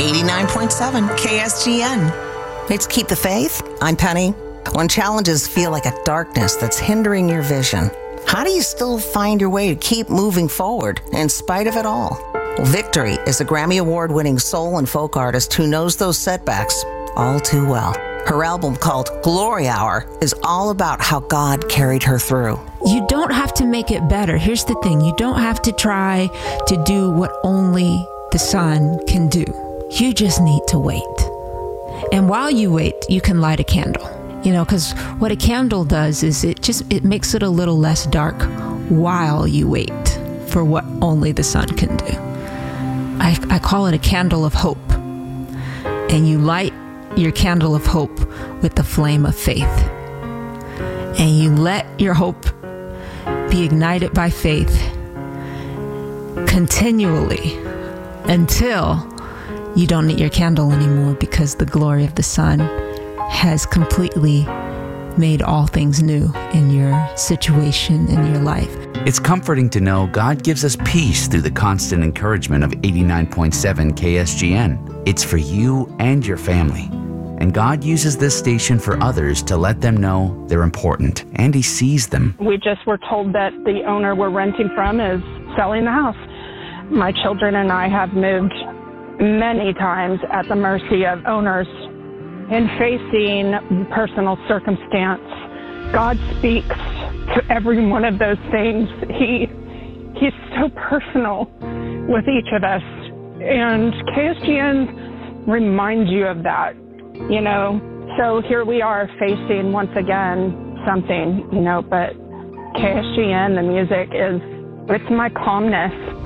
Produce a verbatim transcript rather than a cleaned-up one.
eighty-nine point seven K S G N. It's Keep the Faith. I'm Penny. When challenges feel like a darkness that's hindering your vision, how do you still find your way to keep moving forward in spite of it all? Well, Victory is a Grammy Award-winning soul and folk artist who knows those setbacks all too well. Her album called Glory Hour is all about how God carried her through. You don't have to make it better. Here's the thing. You don't have to try to do what only the Son can do. You just need to wait. And while you wait, you can light a candle. You know, because what a candle does is it just, it makes it a little less dark while you wait for what only the Son can do. I, I call it a candle of hope. And you light your candle of hope with the flame of faith. And you let your hope be ignited by faith continually until you don't need your candle anymore, because the glory of the Son has completely made all things new in your situation, in your life. It's comforting to know God gives us peace through the constant encouragement of eighty-nine point seven K S G N. It's for you and your family. And God uses this station for others to let them know they're important, and He sees them. We just were told that the owner we're renting from is selling the house. My children and I have moved many times at the mercy of owners in facing personal circumstance. God speaks to every one of those things. He He's so personal with each of us. And K S G N reminds you of that, you know. So here we are facing once again something, you know, but K S G N, the music is, it's my calmness.